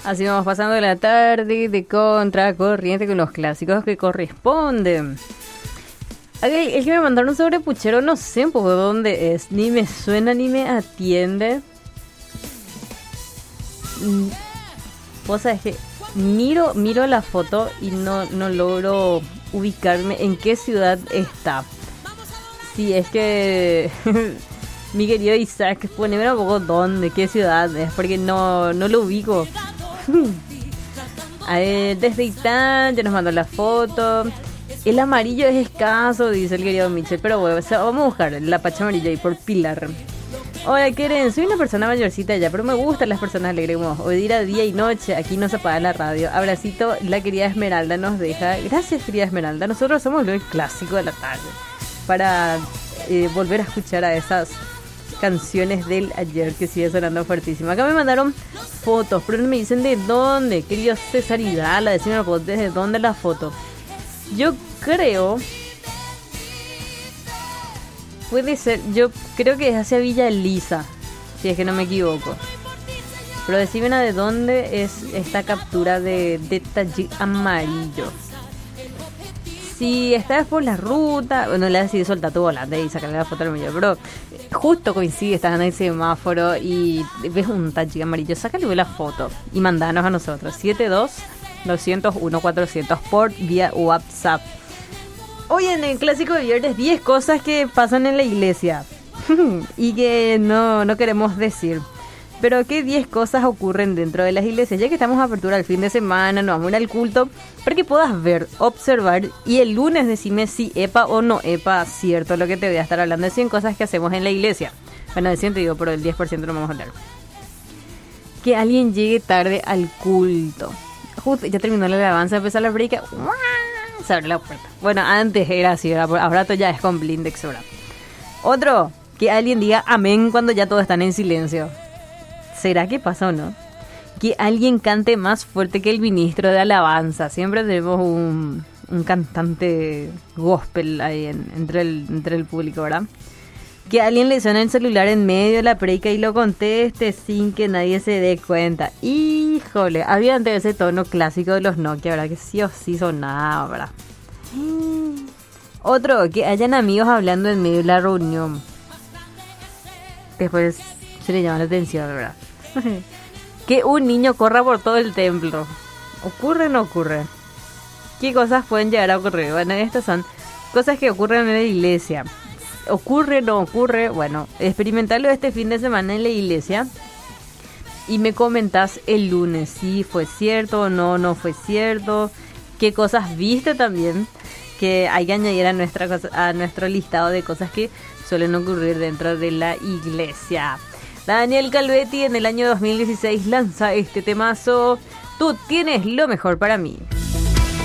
Así vamos pasando la tarde de contracorriente con los clásicos que corresponden. El que me mandaron sobre Puchero no sé un poco dónde es. Ni me suena ni me atiende. Vos sabés que miro la foto y no logro ubicarme en qué ciudad está. Sí, es que mi querido Isaac, poneme un poco dónde, qué ciudad es, porque no lo ubico. A ver, desde Itán ya nos mandó la foto. El amarillo es escaso, dice el querido Michel, pero bueno, vamos a buscar la pacha amarilla ahí por Pilar. Hola, Keren, soy una persona mayorcita ya, pero me gustan las personas alegres como hoy día y noche, aquí no se apaga la radio. Abracito, la querida Esmeralda nos deja. Gracias, querida Esmeralda, nosotros somos el clásico de la tarde para volver a escuchar a esas canciones del ayer que sigue sonando fuertísimo. Acá me mandaron fotos, pero no me dicen de dónde. Querido César Hidala, decime desde dónde la foto. Yo creo... Puede ser, yo creo que es hacia Villa Elisa, si es que no me equivoco. Pero decime de dónde es esta captura de Taji amarillo. Si estás por la ruta, bueno, le decidí soltar tu volante y sacarle la foto al medio, pero justo coincide, estás en el semáforo y ves un Taji amarillo, sácale la foto y mandanos a nosotros. 72-201-400 por vía WhatsApp. Hoy en el clásico de viernes 10 cosas que pasan en la iglesia y que no queremos decir. Pero ¿qué 10 cosas ocurren dentro de las iglesias? Ya que estamos a apertura el fin de semana, nos vamos a ir al culto, para que puedas ver, observar y el lunes decime si epa o no epa cierto lo que te voy a estar hablando de 100 cosas que hacemos en la iglesia. Bueno, de 100 te digo, pero el 10% no vamos a hablar. Que alguien llegue tarde al culto. Justo ya terminó la alabanza, empezó la break. Se abre la puerta. Bueno, antes era así, ahora todo ya es con blindex, ¿verdad? Otro, que alguien diga amén cuando ya todos están en silencio. ¿Será que pasa o no? Que alguien cante más fuerte que el ministro de alabanza. Siempre tenemos un cantante gospel ahí entre el público, ¿verdad? Que alguien le suene el celular en medio de la predica y lo conteste sin que nadie se dé cuenta. Híjole, había antes ese tono clásico de los Nokia, ¿verdad? Que sí o sí sonaba, ¿verdad? Otro, que hayan amigos hablando en medio de la reunión. Después se le llama la atención, ¿verdad? Que un niño corra por todo el templo. ¿Ocurre o no ocurre? ¿Qué cosas pueden llegar a ocurrir? Bueno, estas son cosas que ocurren en la iglesia. ¿Ocurre o no ocurre? Bueno, experimentarlo este fin de semana en la iglesia y me comentás el lunes si fue cierto o no fue cierto, qué cosas viste también que hay que añadir a nuestro listado de cosas que suelen ocurrir dentro de la iglesia. Daniel Calvetti en el año 2016 lanza este temazo, Tú tienes lo mejor para mí.